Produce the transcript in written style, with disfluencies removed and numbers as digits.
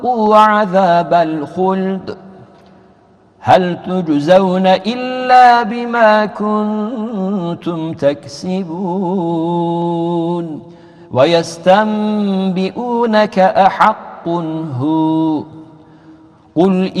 وعذاب الخلد هل تجزون إلا بما كنتم تكسبون ويستنبئونك أحق هو قل